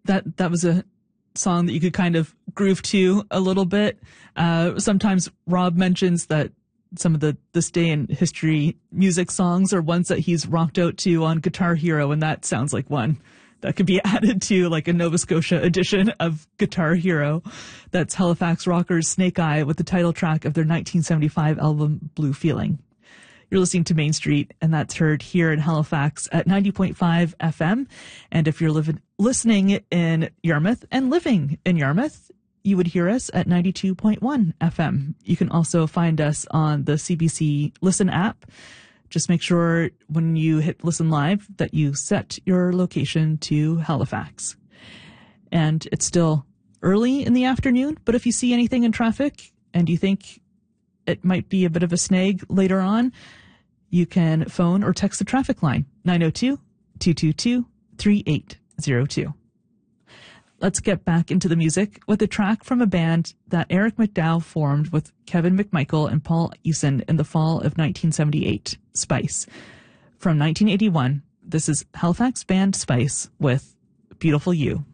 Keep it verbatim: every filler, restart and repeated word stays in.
that that was a song that you could kind of groove to a little bit. Uh, sometimes Rob mentions that some of the This Day in History music songs are ones that he's rocked out to on Guitar Hero, and that sounds like one that could be added to like a Nova Scotia edition of Guitar Hero. That's Halifax Rockers' Snake Eye with the title track of their nineteen seventy-five album Blue Feeling. You're listening to Main Street, and that's heard here in Halifax at ninety point five F M. And if you're living, listening in Yarmouth and living in Yarmouth, you would hear us at ninety-two point one F M. You can also find us on the C B C Listen app. Just make sure when you hit Listen Live that you set your location to Halifax. And it's still early in the afternoon, but if you see anything in traffic and you think it might be a bit of a snag later on, you can phone or text the traffic line, nine oh two, two two two, three eight oh two. Let's get back into the music with a track from a band that Eric McDowell formed with Kevin McMichael and Paul Eason in the fall of nineteen seventy-eight, Spice. From nineteen eighty-one, this is Halifax band Spice with Beautiful You.